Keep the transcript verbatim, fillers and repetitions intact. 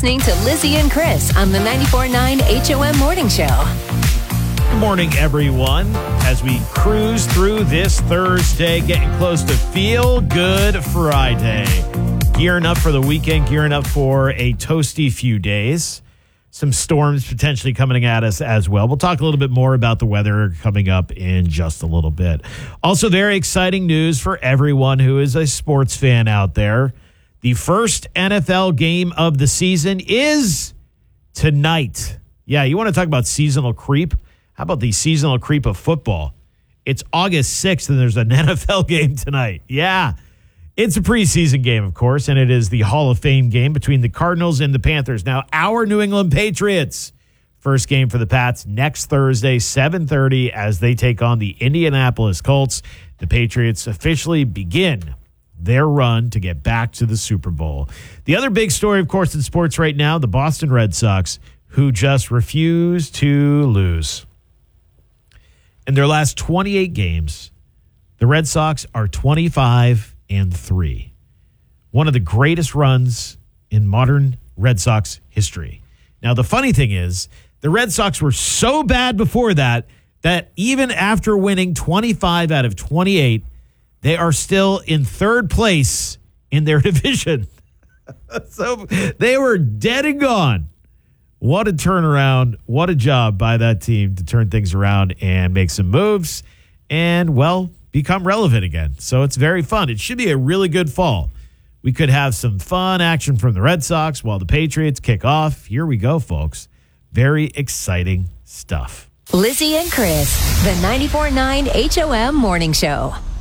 listening to Lizzie and Chris on the ninety-four point nine H O M Morning Show. Good morning, everyone. As we cruise through this Thursday, getting close to Feel Good Friday. Gearing up for the weekend, gearing up for a toasty few days. Some storms potentially coming at us as well. We'll talk a little bit more about the weather coming up in just a little bit. Also, very exciting news for everyone who is a sports fan out there. The first N F L game of the season is tonight. Yeah, you want to talk about seasonal creep? How about the seasonal creep of football? It's August sixth, and there's an N F L game tonight. Yeah, it's a preseason game, of course, and it is the Hall of Fame game between the Cardinals and the Panthers. Now, our New England Patriots, first game for the Pats next Thursday, seven thirty, as they take on the Indianapolis Colts. The Patriots officially begin their run to get back to the Super Bowl. The other big story, of course, in sports right now, the Boston Red Sox, who just refuse to lose. In their last twenty-eight games, the Red Sox are twenty-five and three. One of the greatest runs in modern Red Sox history. Now, the funny thing is, the Red Sox were so bad before that, that even after winning twenty-five out of twenty-eight, they are still in third place in their division. So they were dead and gone. What a turnaround. What a job by that team to turn things around and make some moves and, well, become relevant again. So it's very fun. It should be a really good fall. We could have some fun action from the Red Sox while the Patriots kick off. Here we go, folks. Very exciting stuff. Lizzie and Chris, the ninety-four point nine H O M Morning Show.